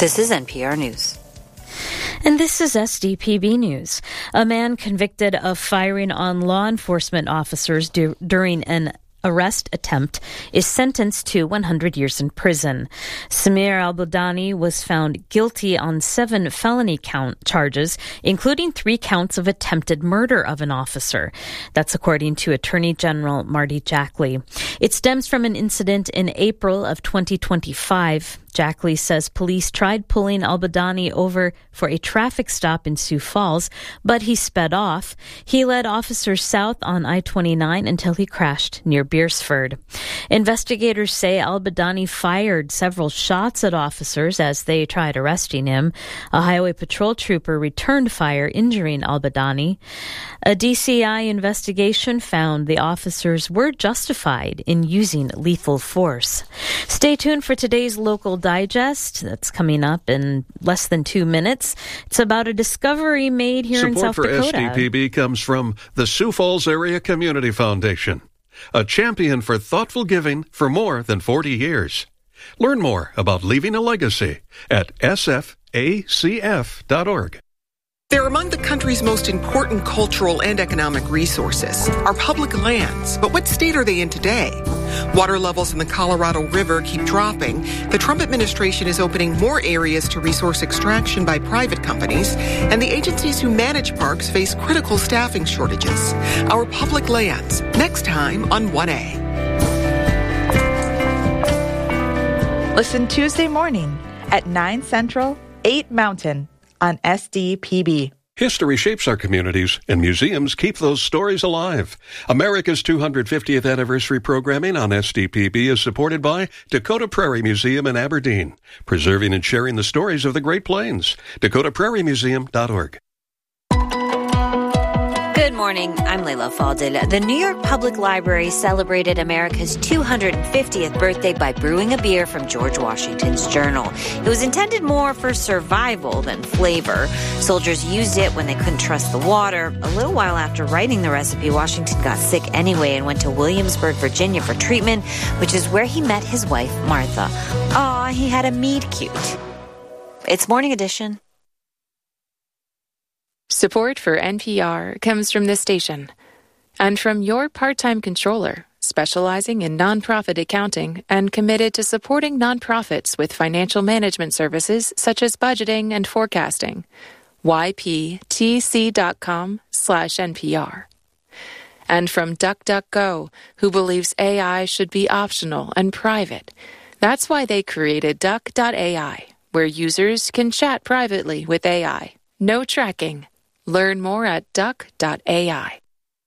This is NPR News. And this is SDPB News. A man convicted of firing on law enforcement officers during an arrest attempt is sentenced to 100 years in prison. Samir al-Budani was found guilty on 7 felony charges, including 3 counts of attempted murder of an officer. That's according to Attorney General Marty Jackley. It stems from an incident in April of 2025. Jackley says police tried pulling al-Budani over for a traffic stop in Sioux Falls, but he sped off. He led officers south on I-29 until he crashed near Beersford. Investigators say al-Budani fired several shots at officers as they tried arresting him. A highway patrol trooper returned fire, injuring al-Budani. A DCI investigation found the officers were justified in using lethal force. Stay tuned for today's Local Digest. That's coming up in less than 2 minutes. It's about a discovery made here in South Dakota. Support for SDPB comes from the Sioux Falls Area Community Foundation, a champion for thoughtful giving for more than 40 years. Learn more about leaving a legacy at sfacf.org. They're among the country's most important cultural and economic resources, our public lands. But what state are they in today? Water levels in the Colorado River keep dropping. The Trump administration is opening more areas to resource extraction by private companies, and the agencies who manage parks face critical staffing shortages. Our public lands, next time on 1A. Listen Tuesday morning at 9 Central, 8 Mountain on SDPB. History shapes our communities, and museums keep those stories alive. America's 250th anniversary programming on SDPB is supported by Dakota Prairie Museum in Aberdeen, preserving and sharing the stories of the Great Plains. DakotaPrairieMuseum.org. Good morning. I'm Leila Fadil. The New York Public Library celebrated America's 250th birthday by brewing a beer from George Washington's journal. It was intended more for survival than flavor. Soldiers used it when they couldn't trust the water. A little while after writing the recipe, Washington got sick anyway and went to Williamsburg, Virginia for treatment, which is where he met his wife, Martha. Aw, he had a meet cute. It's Morning Edition. Support for NPR comes from this station and from your part-time controller, specializing in nonprofit accounting and committed to supporting nonprofits with financial management services such as budgeting and forecasting. yptc.com/NPR. And from DuckDuckGo, who believes AI should be optional and private. That's why they created Duck.ai, where users can chat privately with AI. No tracking. Learn more at duck.ai.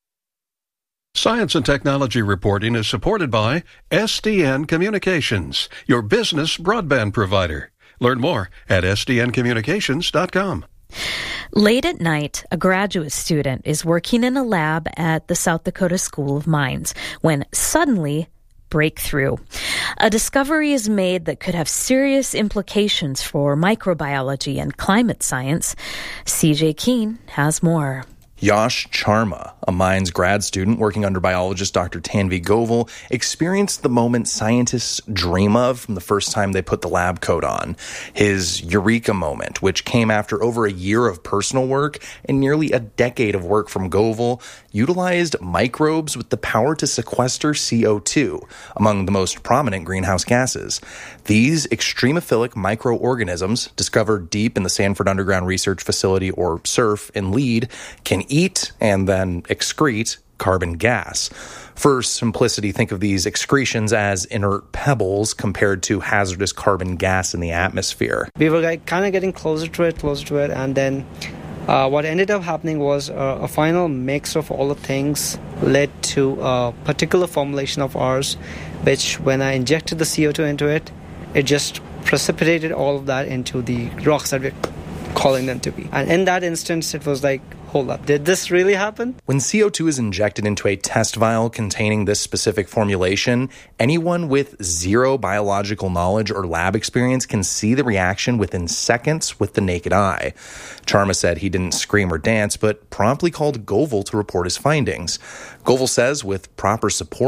Science and technology reporting is supported by SDN Communications, your business broadband provider. Learn more at sdncommunications.com. Late at night, a graduate student is working in a lab at the South Dakota School of Mines when suddenly breakthrough. A discovery is made that could have serious implications for microbiology and climate science. CJ Keene has more. Yash Sharma, a mines grad student working under biologist Dr. Tanvi Govil, experienced the moment scientists dream of from the first time they put the lab coat on. His eureka moment, which came after over a year of personal work and nearly a decade of work from Govil, utilized microbes with the power to sequester CO2, among the most prominent greenhouse gases. These extremophilic microorganisms, discovered deep in the Sanford Underground Research Facility, or SURF, in Lead, can eat and then excrete carbon gas. For simplicity, think of these excretions as inert pebbles compared to hazardous carbon gas in the atmosphere. We were kind of getting closer to it, and then what ended up happening was a final mix of all the things led to a particular formulation of ours, which when I injected the CO2 into it, it just precipitated all of that into the rocks that we're calling them to be. And in that instance, it was like, hold up, did this really happen? When CO2 is injected into a test vial containing this specific formulation, anyone with zero biological knowledge or lab experience can see the reaction within seconds with the naked eye. Sharma said he didn't scream or dance, but promptly called Govil to report his findings. Govil says with proper support,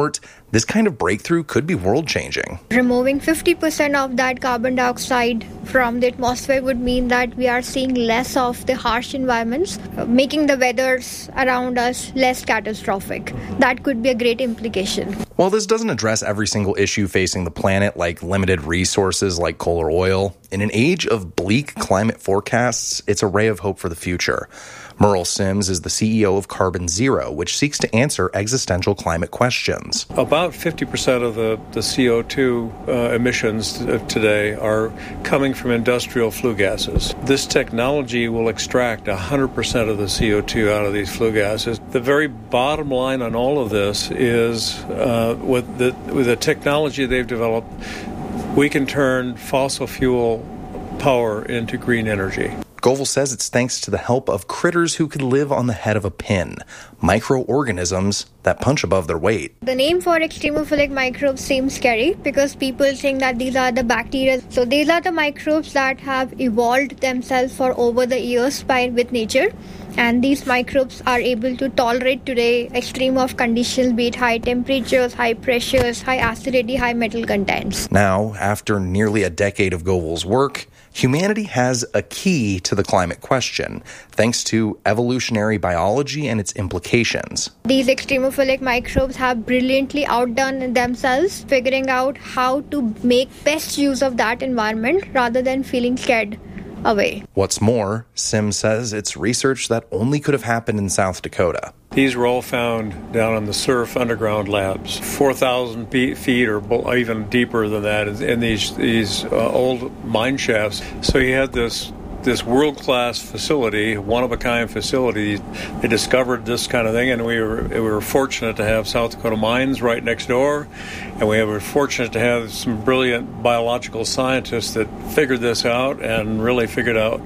this kind of breakthrough could be world-changing. Removing 50% of that carbon dioxide from the atmosphere would mean that we are seeing less of the harsh environments, making the weathers around us less catastrophic. That could be a great implication. While this doesn't address every single issue facing the planet, like limited resources like coal or oil, in an age of bleak climate forecasts, it's a ray of hope for the future. Merle Sims is the CEO of Carbon Zero, which seeks to answer existential climate questions. About 50% of the CO2 emissions today are coming from industrial flue gases. This technology will extract 100% of the CO2 out of these flue gases. The very bottom line on all of this is with the technology they've developed, we can turn fossil fuel power into green energy. Govil says it's thanks to the help of critters who could live on the head of a pin, microorganisms that punch above their weight. The name for extremophilic microbes seems scary because people think that these are the bacteria. So these are the microbes that have evolved themselves for over the years with nature. And these microbes are able to tolerate today extreme of conditions, be it high temperatures, high pressures, high acidity, high metal contents. Now, after nearly a decade of Govil's work, humanity has a key to the climate question, thanks to evolutionary biology and its implications. These extremophilic microbes have brilliantly outdone themselves, figuring out how to make best use of that environment rather than feeling scared away. What's more, Sims says it's research that only could have happened in South Dakota. These were all found down in the SURF underground labs, 4,000 feet or even deeper than that in these old mine shafts. So he had this world-class facility, one-of-a-kind facility. They discovered this kind of thing, and we were fortunate to have South Dakota Mines right next door, and we were fortunate to have some brilliant biological scientists that figured this out and really figured out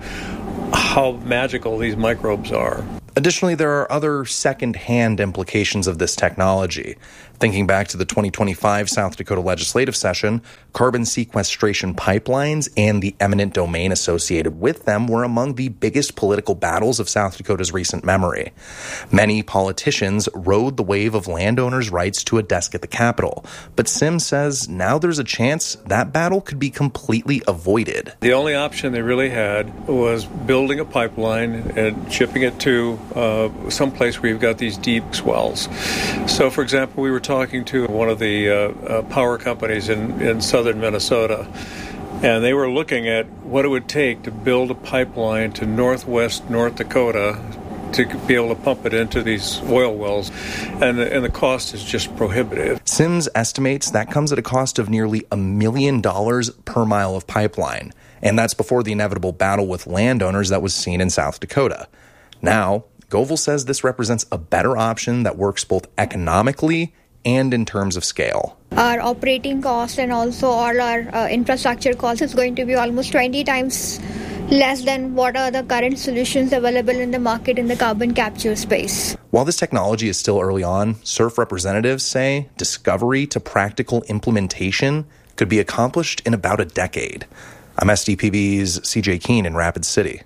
how magical these microbes are. Additionally, there are other second-hand implications of this technology. Thinking back to the 2025 South Dakota legislative session, carbon sequestration pipelines and the eminent domain associated with them were among the biggest political battles of South Dakota's recent memory. Many politicians rode the wave of landowners' rights to a desk at the Capitol, but Sims says now there's a chance that battle could be completely avoided. The only option they really had was building a pipeline and shipping it to someplace where you've got these deep swells. So, for example, we were talking to one of the power companies in southern Minnesota, and they were looking at what it would take to build a pipeline to northwest North Dakota to be able to pump it into these oil wells, and the cost is just prohibitive. Sims estimates that comes at a cost of nearly $1 million per mile of pipeline, and that's before the inevitable battle with landowners that was seen in South Dakota. Now, Govil says this represents a better option that works both economically and in terms of scale. Our operating cost and also all our infrastructure cost is going to be almost 20 times less than what are the current solutions available in the market in the carbon capture space. While this technology is still early on, SURF representatives say discovery to practical implementation could be accomplished in about a decade. I'm SDPB's CJ Keene in Rapid City.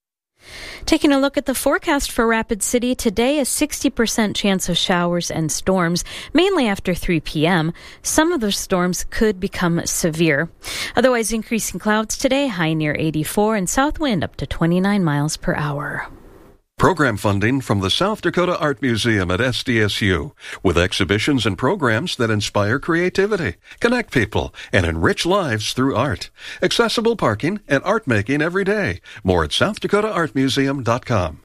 Taking a look at the forecast for Rapid City, today a 60% chance of showers and storms, mainly after 3 p.m. Some of the storms could become severe. Otherwise, increasing clouds today, high near 84, and south wind up to 29 miles per hour. Program funding from the South Dakota Art Museum at SDSU, with exhibitions and programs that inspire creativity, connect people, and enrich lives through art. Accessible parking and art making every day. More at SouthDakotaArtMuseum.com.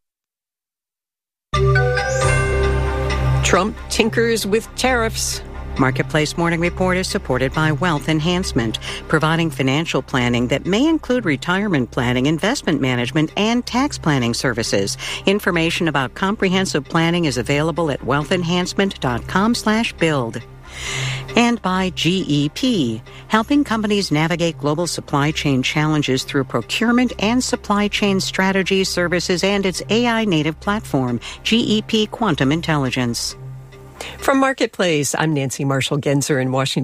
Trump tinkers with tariffs. Marketplace Morning Report is supported by Wealth Enhancement, providing financial planning that may include retirement planning, investment management, and tax planning services. Information about comprehensive planning is available at wealthenhancement.com/build. And by GEP, helping companies navigate global supply chain challenges through procurement and supply chain strategy services and its AI-native platform, GEP Quantum Intelligence. From Marketplace, I'm Nancy Marshall-Genzer in Washington.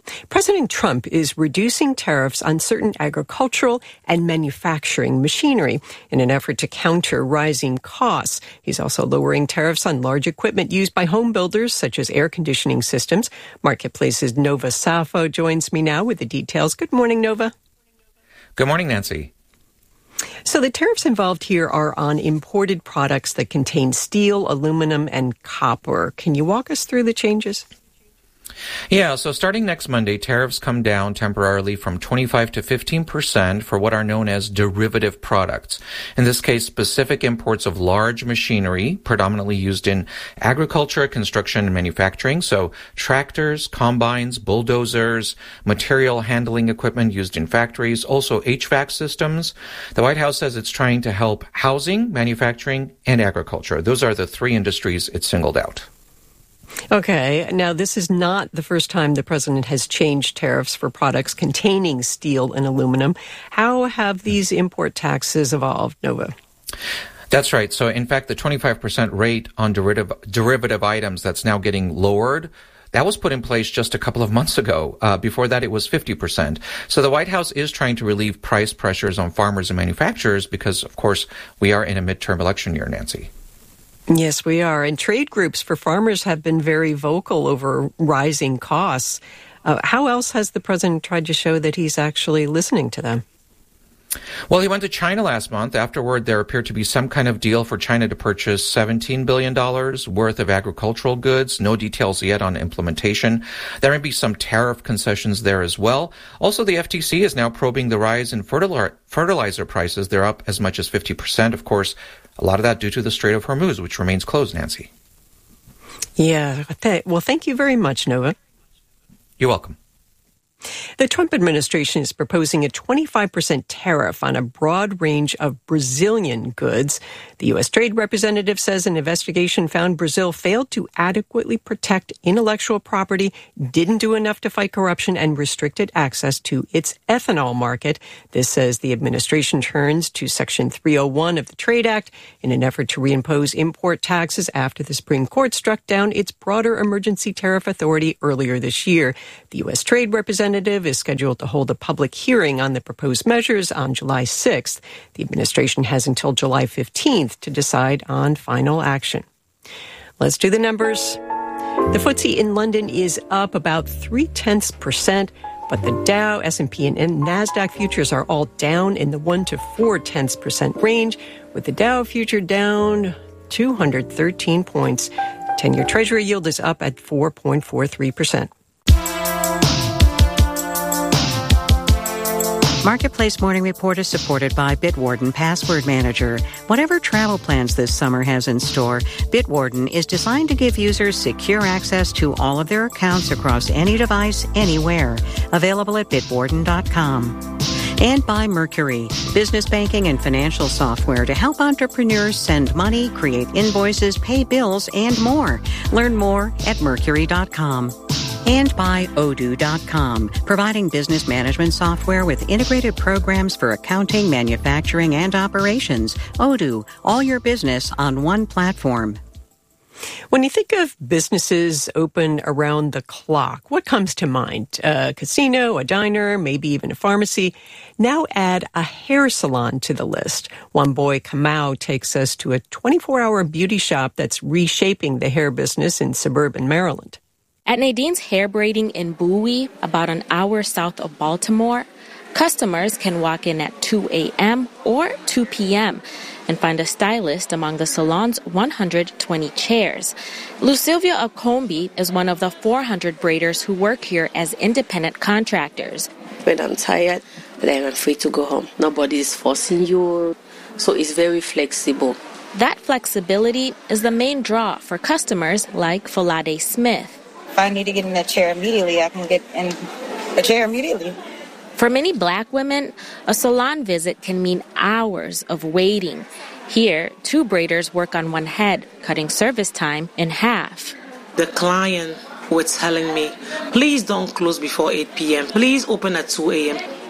President Trump is reducing tariffs on certain agricultural and manufacturing machinery in an effort to counter rising costs. He's also lowering tariffs on large equipment used by home builders, such as air conditioning systems. Marketplace's Nova Safo joins me now with the details. Good morning, Nova. Good morning, Nancy. So the tariffs involved here are on imported products that contain steel, aluminum, and copper. Can you walk us through the changes? Yeah, so starting next Monday, tariffs come down temporarily from 25 to 15% for what are known as derivative products. In this case, specific imports of large machinery, predominantly used in agriculture, construction, and manufacturing. So tractors, combines, bulldozers, material handling equipment used in factories, also HVAC systems. The White House says it's trying to help housing, manufacturing, and agriculture. Those are the three industries it singled out. Okay. Now, this is not the first time the president has changed tariffs for products containing steel and aluminum. How have these import taxes evolved, Nova? That's right. So, in fact, the 25% rate on derivative items that's now getting lowered, that was put in place just a couple of months ago. Before that, it was 50%. So the White House is trying to relieve price pressures on farmers and manufacturers because, of course, we are in a midterm election year, Nancy. Yes, we are. And trade groups for farmers have been very vocal over rising costs. How else has the president tried to show that he's actually listening to them? Well, he went to China last month. Afterward, there appeared to be some kind of deal for China to purchase $17 billion worth of agricultural goods. No details yet on implementation. There may be some tariff concessions there as well. Also, the FTC is now probing the rise in fertilizer prices. They're up as much as 50%, of course. A lot of that due to the Strait of Hormuz, which remains closed, Nancy. Yeah. Well, thank you very much, Nova. You're welcome. The Trump administration is proposing a 25% tariff on a broad range of Brazilian goods. The U.S. Trade Representative says an investigation found Brazil failed to adequately protect intellectual property, didn't do enough to fight corruption, and restricted access to its ethanol market. This says the administration turns to Section 301 of the Trade Act in an effort to reimpose import taxes after the Supreme Court struck down its broader emergency tariff authority earlier this year. The U.S. Trade Representative is scheduled to hold a public hearing on the proposed measures on July 6th. The administration has until July 15th to decide on final action. Let's do the numbers. The FTSE in London is up about 0.3%, but the Dow, S&P, and NASDAQ futures are all down in the 1 to 0.4% range, with the Dow future down 213 points. 10-year Treasury yield is up at 4.43%. Marketplace Morning Report is supported by Bitwarden Password Manager. Whatever travel plans this summer has in store, Bitwarden is designed to give users secure access to all of their accounts across any device, anywhere. Available at bitwarden.com. And by Mercury, business banking and financial software to help entrepreneurs send money, create invoices, pay bills, and more. Learn more at mercury.com. And by Odoo.com, providing business management software with integrated programs for accounting, manufacturing, and operations. Odoo, all your business on one platform. When you think of businesses open around the clock, what comes to mind? A casino, a diner, maybe even a pharmacy. Now add a hair salon to the list. One Boy Kamau takes us to a 24-hour beauty shop that's reshaping the hair business in suburban Maryland. At Nadine's Hair Braiding in Bowie, about an hour south of Baltimore, customers can walk in at 2 a.m. or 2 p.m. and find a stylist among the salon's 120 chairs. Lucilvia Akombi is one of the 400 braiders who work here as independent contractors. When I'm tired, then I'm free to go home. Nobody is forcing you, so it's very flexible. That flexibility is the main draw for customers like Folade Smith. If I need to get in that chair immediately, I can get in a chair immediately. For many Black women, a salon visit can mean hours of waiting. Here, 2 braiders work on one head, cutting service time in half. The client was telling me, please don't close before 8 p.m. Please open at 2 a.m.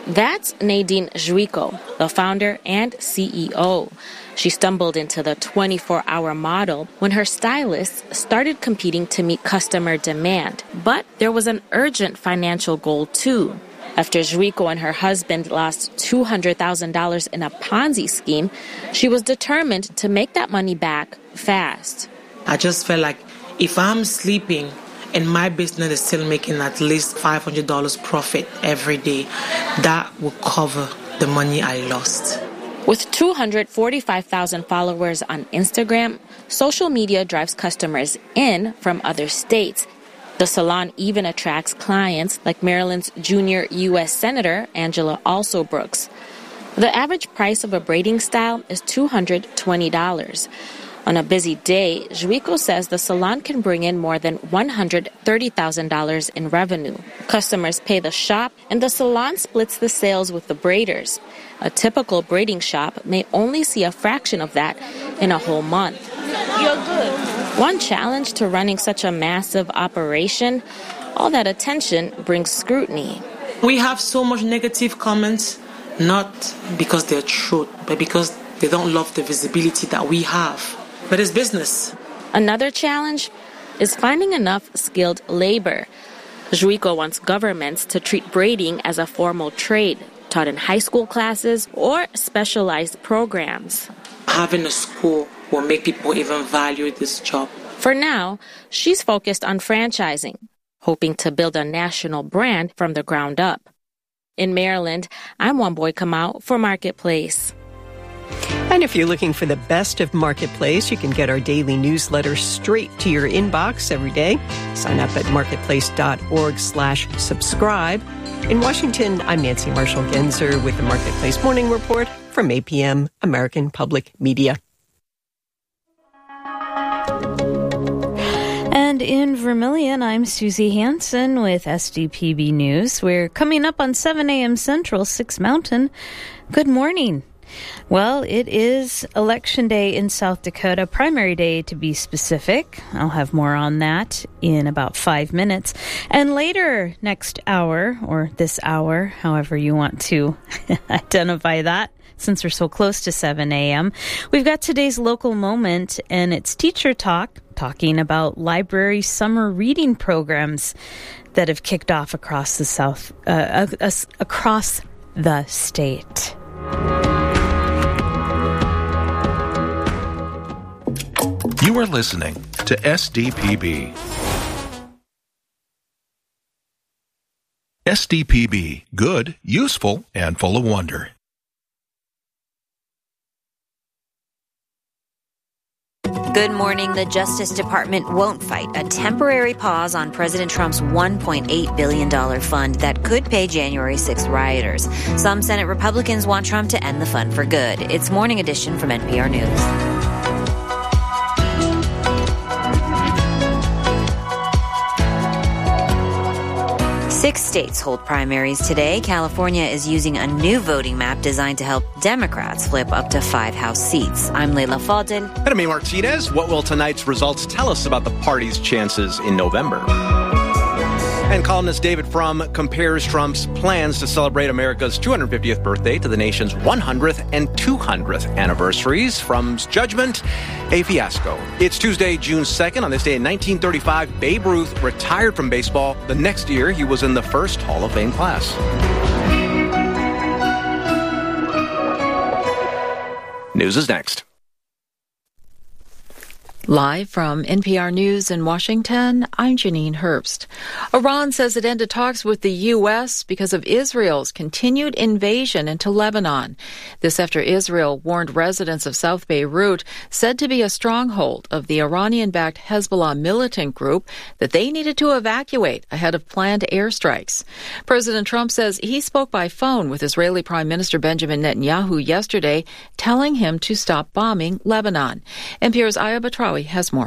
That's Nadine Juico, the founder and CEO. She stumbled into the 24-hour model when her stylists started competing to meet customer demand. But there was an urgent financial goal, too. After Juico and her husband lost $200,000 in a Ponzi scheme, she was determined to make that money back fast. I just felt like if I'm sleeping and my business is still making at least $500 profit every day, that will cover the money I lost. With 245,000 followers on Instagram, social media drives customers in from other states. The salon even attracts clients like Maryland's junior U.S. Senator Angela Alsobrooks. The average price of a braiding style is $220. On a busy day, Juico says the salon can bring in more than $130,000 in revenue. Customers pay the shop, and the salon splits the sales with the braiders. A typical braiding shop may only see a fraction of that in a whole month. You're good. One challenge to running such a massive operation, all that attention brings scrutiny. We have so much negative comments, not because they're true, but because they don't love the visibility that we have. But it's business. Another challenge is finding enough skilled labor. Juico wants governments to treat braiding as a formal trade, taught in high school classes or specialized programs. Having a school will make people even value this job. For now, she's focused on franchising, hoping to build a national brand from the ground up. In Maryland, I'm Wamboy Kamau for Marketplace. And if you're looking for the best of Marketplace, you can get our daily newsletter straight to your inbox every day. Sign up at marketplace.org/subscribe. In Washington, I'm Nancy Marshall-Genzer with the Marketplace Morning Report from APM, American Public Media. And in Vermilion, I'm Susie Hansen with SDPB News. We're coming up on 7 a.m. Central, 6 Mountain. Good morning. Well, it is Election Day in South Dakota, primary day to be specific. I'll have more on that in about 5 minutes. And later next hour, or this hour, however you want to identify that, since we're so close to 7 a.m., we've got today's local moment, and it's Teacher Talk, talking about library summer reading programs that have kicked off across the across the state. You are listening to SDPB. SDPB, good, useful, and full of wonder. Good morning. The Justice Department won't fight a temporary pause on President Trump's $1.8 billion fund that could pay January 6th rioters. Some Senate Republicans want Trump to end the fund for good. It's Morning Edition from NPR News. 6 states hold primaries today. California is using a new voting map designed to help Democrats flip up to 5 House seats. I'm Leila Fadel. And I'm Martinez. What will tonight's results tell us about the party's chances in November? And columnist David Frum compares Trump's plans to celebrate America's 250th birthday to the nation's 100th and 200th anniversaries. Frum's judgment, a fiasco. It's Tuesday, June 2nd. On this day in 1935, Babe Ruth retired from baseball. The next year, he was in the first Hall of Fame class. News is next. Live from NPR News in Washington, I'm Janine Herbst. Iran says it ended talks with the U.S. because of Israel's continued invasion into Lebanon. This after Israel warned residents of South Beirut, said to be a stronghold of the Iranian-backed Hezbollah militant group, that they needed to evacuate ahead of planned airstrikes. President Trump says he spoke by phone with Israeli Prime Minister Benjamin Netanyahu yesterday, telling him to stop bombing Lebanon. NPR's Aya Batrawi has more.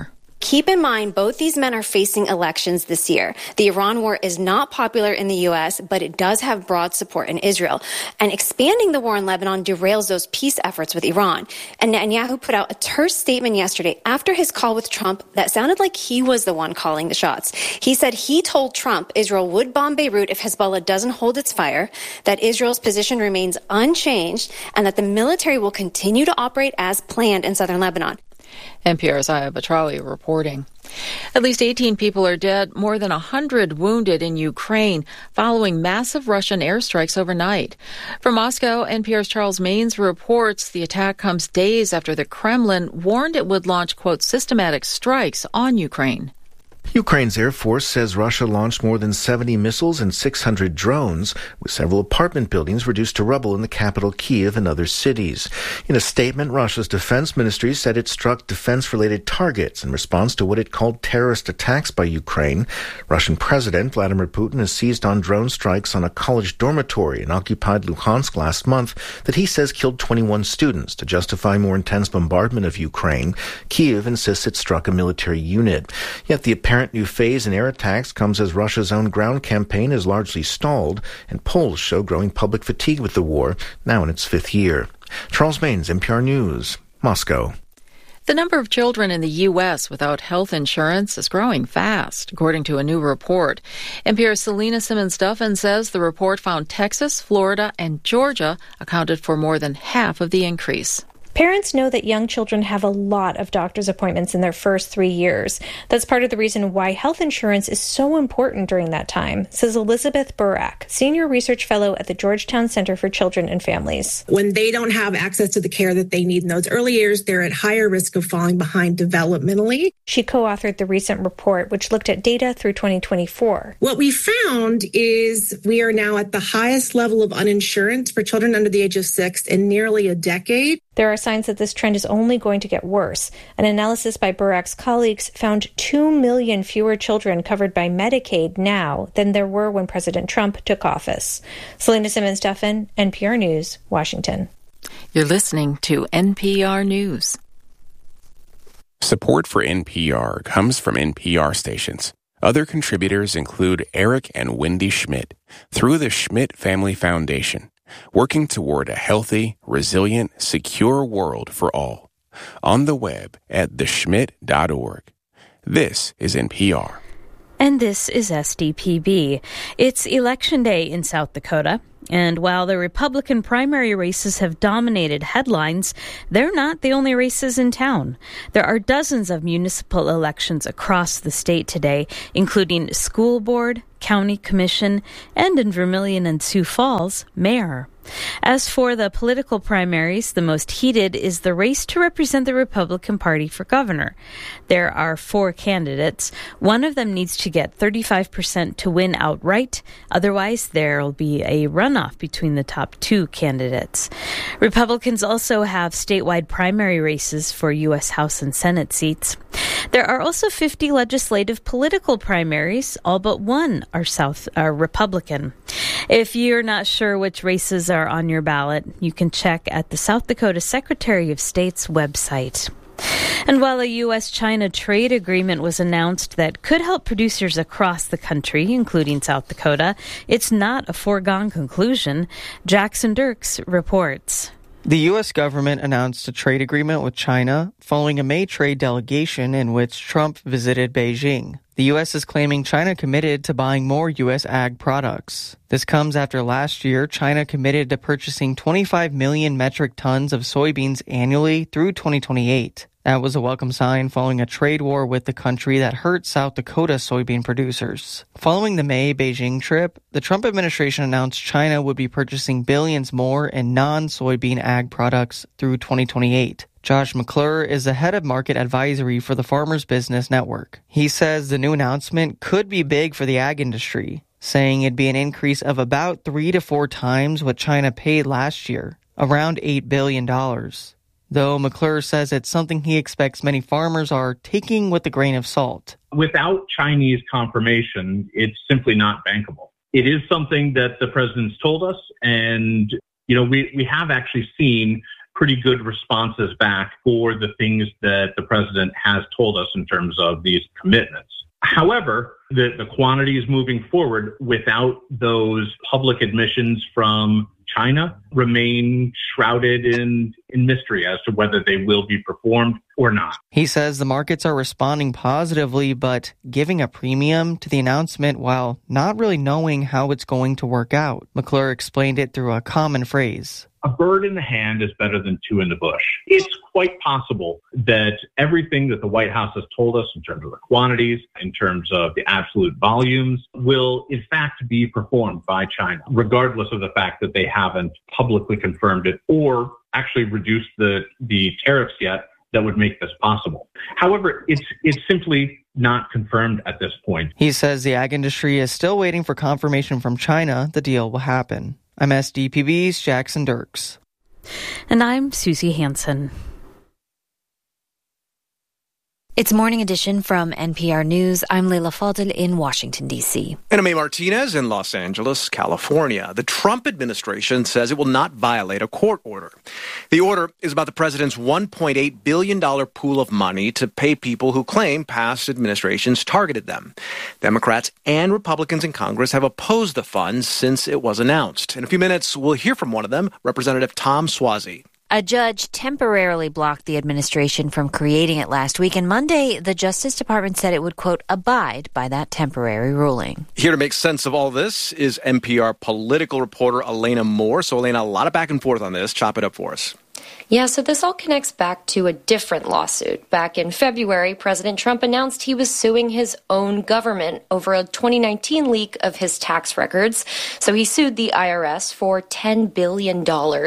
Keep in mind, both these men are facing elections this year. The Iran war is not popular in the U.S., but it does have broad support in Israel. And expanding the war in Lebanon derails those peace efforts with Iran. And Netanyahu put out a terse statement yesterday after his call with Trump that sounded like he was the one calling the shots. He said he told Trump Israel would bomb Beirut if Hezbollah doesn't hold its fire, that Israel's position remains unchanged, and that the military will continue to operate as planned in southern Lebanon. NPR's Aya Batrali reporting. At least 18 people are dead, more than 100 wounded in Ukraine following massive Russian airstrikes overnight. From Moscow, NPR's Charles Maines reports the attack comes days after the Kremlin warned it would launch, quote, systematic strikes on Ukraine. Ukraine's Air Force says Russia launched more than 70 missiles and 600 drones, with several apartment buildings reduced to rubble in the capital Kyiv and other cities. In a statement, Russia's defense ministry said it struck defense-related targets in response to what it called terrorist attacks by Ukraine. Russian President Vladimir Putin has seized on drone strikes on a college dormitory in occupied Luhansk last month that he says killed 21 students to justify more intense bombardment of Ukraine. Kyiv insists it struck a military unit. Yet the apparent new phase in air attacks comes as Russia's own ground campaign is largely stalled, and polls show growing public fatigue with the war, now in its fifth year. Charles Maines, NPR News, Moscow. The number of children in the U.S. without health insurance is growing fast, according to a new report. NPR's Selena Simmons-Duffin says the report found Texas, Florida, and Georgia accounted for more than half of the increase. Parents know that young children have a lot of doctor's appointments in their first 3 years. That's part of the reason why health insurance is so important during that time, says Elizabeth Burak, Senior Research Fellow at the Georgetown Center for Children and Families. When they don't have access to the care that they need in those early years, they're at higher risk of falling behind developmentally. She co-authored the recent report, which looked at data through 2024. What we found is we are now at the highest level of uninsurance for children under the age of 6 in nearly a decade. There are signs that this trend is only going to get worse. An analysis by Burak's colleagues found 2 million fewer children covered by Medicaid now than there were when President Trump took office. Selena Simmons-Duffin, NPR News, Washington. You're listening to NPR News. Support for NPR comes from NPR stations. Other contributors include Eric and Wendy Schmidt through the Schmidt Family Foundation, working toward a healthy, resilient, secure world for all. On the web at theschmidt.org. This is NPR. And this is SDPB. It's Election Day in South Dakota. And while the Republican primary races have dominated headlines, they're not the only races in town. There are dozens of municipal elections across the state today, including school board, county commission, and in Vermilion and Sioux Falls, mayor. As for the political primaries, the most heated is the race to represent the Republican Party for governor. There are 4 candidates. One of them needs to get 35% to win outright. Otherwise, there'll be a runoff between the top 2 candidates. Republicans also have statewide primary races for U.S. House and Senate seats. There are also 50 legislative political primaries. All but one are Republican. If you're not sure which races are on your ballot, you can check at the South Dakota Secretary of State's website. And while a U.S.-China trade agreement was announced that could help producers across the country, including South Dakota, it's not a foregone conclusion. Jackson Dirks reports. The U.S. government announced a trade agreement with China following a May trade delegation in which Trump visited Beijing. The U.S. is claiming China committed to buying more U.S. ag products. This comes after last year, China committed to purchasing 25 million metric tons of soybeans annually through 2028. That was a welcome sign following a trade war with the country that hurt South Dakota soybean producers. Following the May Beijing trip, the Trump administration announced China would be purchasing billions more in non-soybean ag products through 2028. Josh McClure is the head of market advisory for the Farmers Business Network. He says the new announcement could be big for the ag industry, saying it'd be an increase of about 3 to 4 times what China paid last year, around $8 billion. Though McClure says it's something he expects many farmers are taking with a grain of salt. Without Chinese confirmation, it's simply not bankable. It is something that the president's told us, and we have actually seen pretty good responses back for the things that the president has told us in terms of these commitments. However, the quantity is moving forward without those public admissions from China remain shrouded in mystery as to whether they will be performed or not. He says the markets are responding positively, but giving a premium to the announcement while not really knowing how it's going to work out. McClure explained it through a common phrase. A bird in the hand is better than two in the bush. It's quite possible that everything that the White House has told us in terms of the quantities, in terms of the absolute volumes, will in fact be performed by China, regardless of the fact that they haven't publicly confirmed it or actually reduced the tariffs yet that would make this possible. However, it's simply not confirmed at this point. He says the ag industry is still waiting for confirmation from China the deal will happen. I'm SDPB's Jackson Dirks. And I'm Susie Hansen. It's Morning Edition from NPR News. I'm Leila Fadel in Washington, D.C. And I'm Martinez in Los Angeles, California. The Trump administration says it will not violate a court order. The order is about the president's $1.8 billion pool of money to pay people who claim past administrations targeted them. Democrats and Republicans in Congress have opposed the funds since it was announced. In a few minutes, we'll hear from one of them, Representative Tom Suozzi. A judge temporarily blocked the administration from creating it last week, and Monday, the Justice Department said it would, quote, abide by that temporary ruling. Here to make sense of all this is NPR political reporter Elena Moore. So, Elena, a lot of back and forth on this. Chop it up for us. Yeah, so this all connects back to a different lawsuit. Back in February, President Trump announced he was suing his own government over a 2019 leak of his tax records. So he sued the IRS for $10 billion.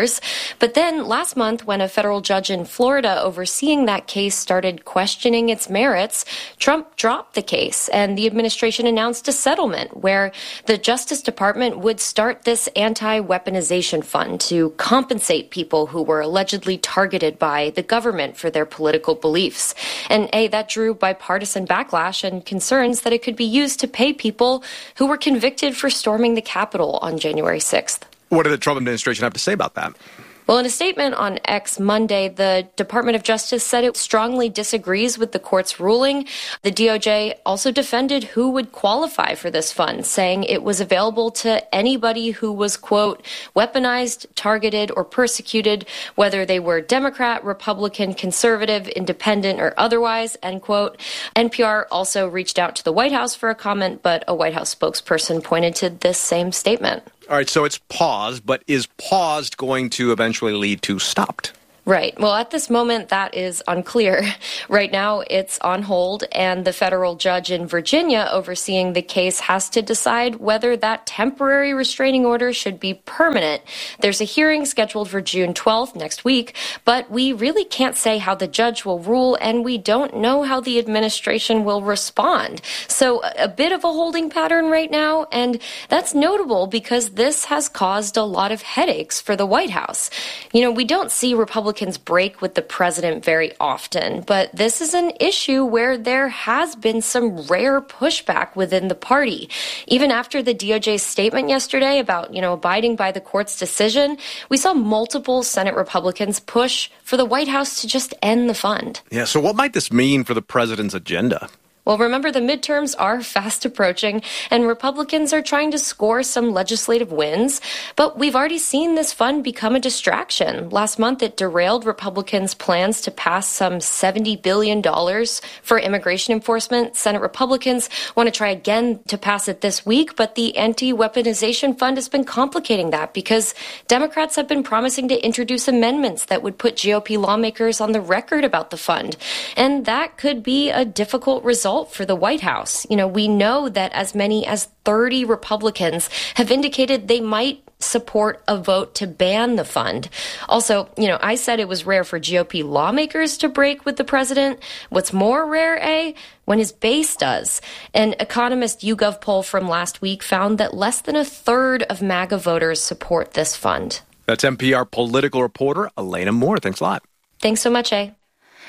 But then last month, when a federal judge in Florida overseeing that case started questioning its merits, Trump dropped the case and the administration announced a settlement where the Justice Department would start this anti-weaponization fund to compensate people who were allegedly targeted by the government for their political beliefs. And that drew bipartisan backlash and concerns that it could be used to pay people who were convicted for storming the Capitol on January 6th. What did the Trump administration have to say about that? Well, in a statement on X Monday, the Department of Justice said it strongly disagrees with the court's ruling. The DOJ also defended who would qualify for this fund, saying it was available to anybody who was, quote, weaponized, targeted, or persecuted, whether they were Democrat, Republican, conservative, independent, or otherwise, end quote. NPR also reached out to the White House for a comment, but a White House spokesperson pointed to this same statement. All right, so it's paused, but is paused going to eventually lead to stopped? Right. Well, at this moment, that is unclear. Right now, it's on hold, and the federal judge in Virginia overseeing the case has to decide whether that temporary restraining order should be permanent. There's a hearing scheduled for June 12th, next week, but we really can't say how the judge will rule, and we don't know how the administration will respond. So a bit of a holding pattern right now, and that's notable because this has caused a lot of headaches for the White House. You know, we don't see Republicans break with the president very often, but this is an issue where there has been some rare pushback within the party. Even after the DOJ's statement yesterday about, abiding by the court's decision, we saw multiple Senate Republicans push for the White House to just end the fund. Yeah, so what might this mean for the president's agenda? Well, remember, the midterms are fast approaching, and Republicans are trying to score some legislative wins. But we've already seen this fund become a distraction. Last month, it derailed Republicans' plans to pass some $70 billion for immigration enforcement. Senate Republicans want to try again to pass it this week, but the anti-weaponization fund has been complicating that because Democrats have been promising to introduce amendments that would put GOP lawmakers on the record about the fund. And that could be a difficult result for the White House. We know that as many as 30 Republicans have indicated they might support a vote to ban the fund. Also, I said it was rare for GOP lawmakers to break with the president. What's more rare, when his base does. An Economist YouGov poll from last week found that less than a third of MAGA voters support this fund. That's NPR political reporter Elena Moore. Thanks a lot. Thanks so much,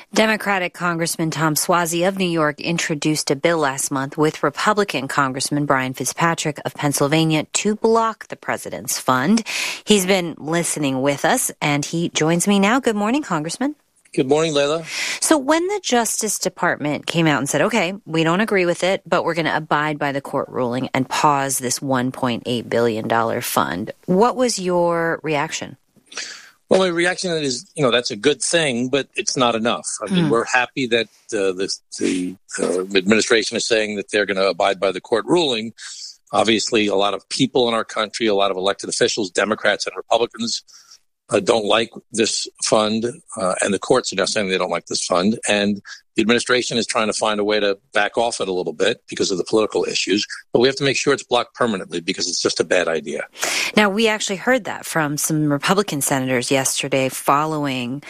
Democratic Congressman Tom Suozzi of New York introduced a bill last month with Republican Congressman Brian Fitzpatrick of Pennsylvania to block the president's fund. He's been listening with us, and he joins me now. Good morning, Congressman. Good morning, Layla. So when the Justice Department came out and said, okay, we don't agree with it, but we're going to abide by the court ruling and pause this $1.8 billion fund, what was your reaction? Well, my reaction is, that's a good thing, but it's not enough. I mean, we're happy that the administration is saying that they're going to abide by the court ruling. Obviously, a lot of people in our country, a lot of elected officials, Democrats and Republicans, don't like this fund, and the courts are now saying they don't like this fund. And the administration is trying to find a way to back off it a little bit because of the political issues. But we have to make sure it's blocked permanently because it's just a bad idea. Now, we actually heard that from some Republican senators yesterday following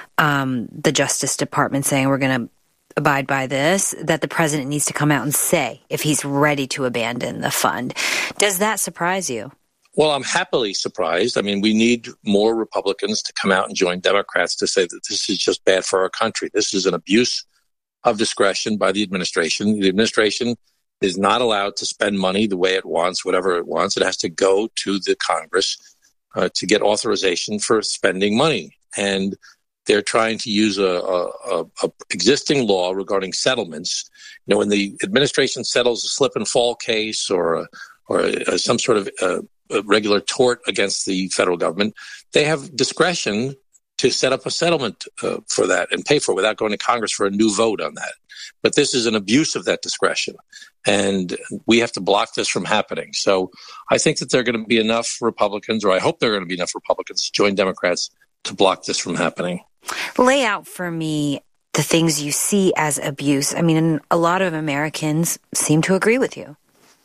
the Justice Department saying we're going to abide by this, that the president needs to come out and say if he's ready to abandon the fund. Does that surprise you? Well, I'm happily surprised. I mean, we need more Republicans to come out and join Democrats to say that this is just bad for our country. This is an abuse of discretion by the administration. The administration is not allowed to spend money the way it wants, whatever it wants. It has to go to the Congress to get authorization for spending money. And they're trying to use a existing law regarding settlements. When the administration settles a slip and fall case or some sort of a regular tort against the federal government, they have discretion to set up a settlement for that and pay for it without going to Congress for a new vote on that. But this is an abuse of that discretion, and we have to block this from happening. So I think that there are going to be enough Republicans, or I hope there are going to be enough Republicans to join Democrats to block this from happening. Lay out for me the things you see as abuse. I mean, a lot of Americans seem to agree with you.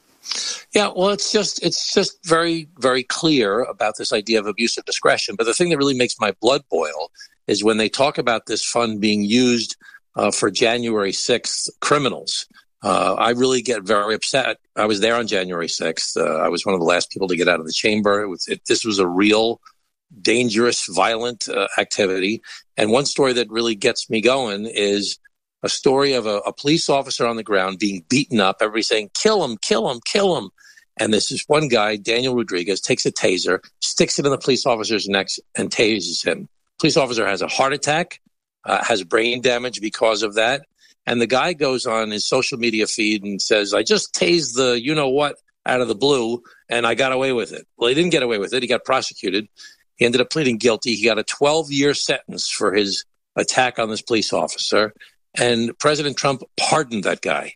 Yeah, well, it's just very, very clear about this idea of abuse of discretion. But the thing that really makes my blood boil is when they talk about this fund being used for January 6th criminals. I really get very upset. I was there on January 6th. I was one of the last people to get out of the chamber. This was a real dangerous, violent activity. And one story that really gets me going is a story of a police officer on the ground being beaten up, everybody saying, kill him, kill him, kill him. And this is one guy, Daniel Rodriguez, takes a taser, sticks it in the police officer's neck and tases him. Police officer has a heart attack, has brain damage because of that. And the guy goes on his social media feed and says, I just tased the you-know-what out of the blue, and I got away with it. Well, he didn't get away with it. He got prosecuted. He ended up pleading guilty. He got a 12-year sentence for his attack on this police officer. And President Trump pardoned that guy.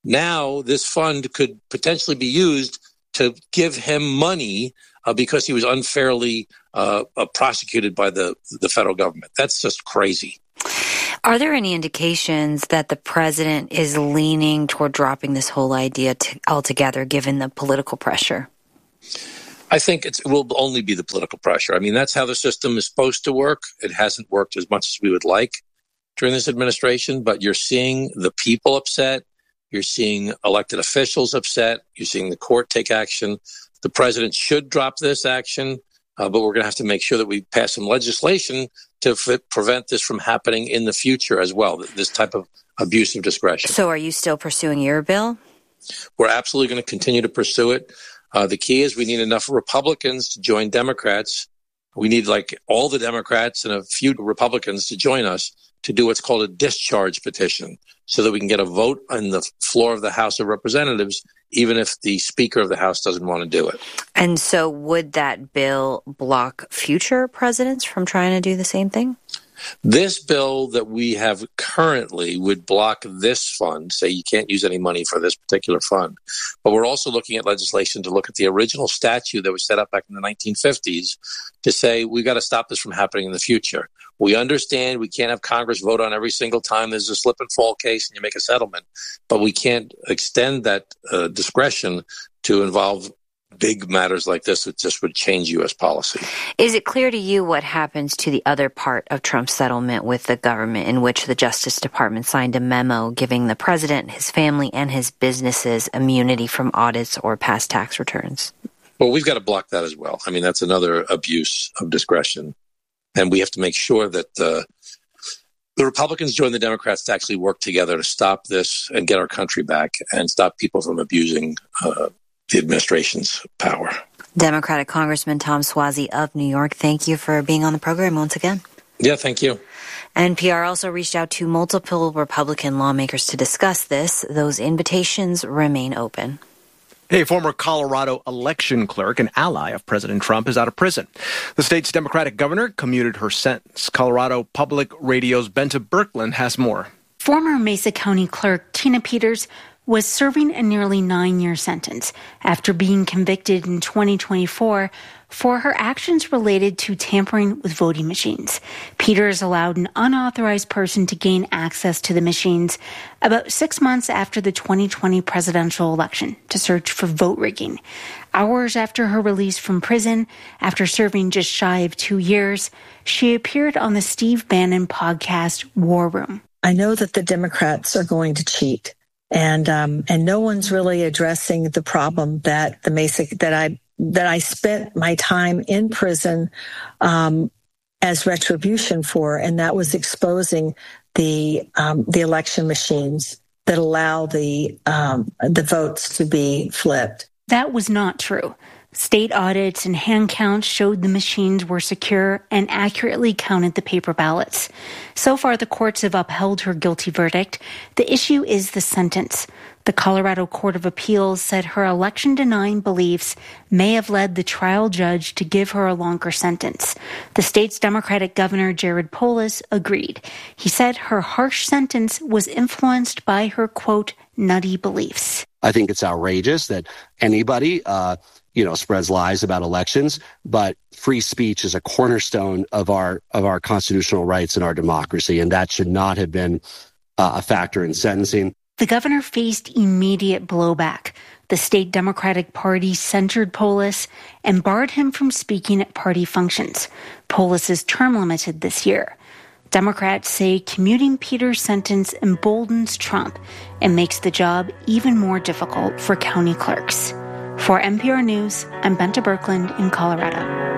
Now this fund could potentially be used to give him money because he was unfairly prosecuted by the federal government. That's just crazy. Are there any indications that the president is leaning toward dropping this whole idea altogether, given the political pressure? I think it will only be the political pressure. I mean, that's how the system is supposed to work. It hasn't worked as much as we would like during this administration, but you're seeing the people upset. You're seeing elected officials upset. You're seeing the court take action. The president should drop this action, but we're going to have to make sure that we pass some legislation to prevent this from happening in the future as well, this type of abuse of discretion. So are you still pursuing your bill? We're absolutely going to continue to pursue it. The key is we need enough Republicans to join Democrats. We need all the Democrats and a few Republicans to join us to do what's called a discharge petition so that we can get a vote on the floor of the House of Representatives, even if the Speaker of the House doesn't want to do it. And so would that bill block future presidents from trying to do the same thing? This bill that we have currently would block this fund, say you can't use any money for this particular fund. But we're also looking at legislation to look at the original statute that was set up back in the 1950s to say we've got to stop this from happening in the future. We understand we can't have Congress vote on every single time there's a slip and fall case and you make a settlement, but we can't extend that discretion to involve big matters like this. It just would change U.S. policy. Is it clear to you what happens to the other part of Trump's settlement with the government, in which the Justice Department signed a memo giving the president, his family, and his businesses immunity from audits or past tax returns? Well, we've got to block that as well. I mean, that's another abuse of discretion. And we have to make sure that The Republicans joined the Democrats to actually work together to stop this and get our country back and stop people from abusing the administration's power. Democratic Congressman Tom Suozzi of New York, thank you for being on the program once again. Yeah, thank you. NPR also reached out to multiple Republican lawmakers to discuss this. Those invitations remain open. A former Colorado election clerk, an ally of President Trump, is out of prison. The state's Democratic governor commuted her sentence. Colorado Public Radio's Benta Birkeland has more. Former Mesa County Clerk Tina Peters was serving a nearly 9-year sentence after being convicted in 2024 for her actions related to tampering with voting machines. Peters allowed an unauthorized person to gain access to the machines about 6 months after the 2020 presidential election to search for vote rigging. Hours after her release from prison, after serving just shy of 2 years, she appeared on the Steve Bannon podcast War Room. I know that the Democrats are going to cheat. And no one's really addressing the problem that I spent my time in prison as retribution for, and that was exposing the election machines that allow the votes to be flipped. That was not true. State audits and hand counts showed the machines were secure and accurately counted the paper ballots. So far, the courts have upheld her guilty verdict. The issue is the sentence. The Colorado Court of Appeals said her election-denying beliefs may have led the trial judge to give her a longer sentence. The state's Democratic Governor Jared Polis agreed. He said her harsh sentence was influenced by her, quote, nutty beliefs. I think it's outrageous that anybody spreads lies about elections, but free speech is a cornerstone of our constitutional rights and our democracy, and that should not have been a factor in sentencing. The governor faced immediate blowback. The state Democratic Party censured Polis and barred him from speaking at party functions. Polis is term limited this year. Democrats say commuting Peters' sentence emboldens Trump and makes the job even more difficult for county clerks. For NPR News, I'm Benta Birkeland in Colorado.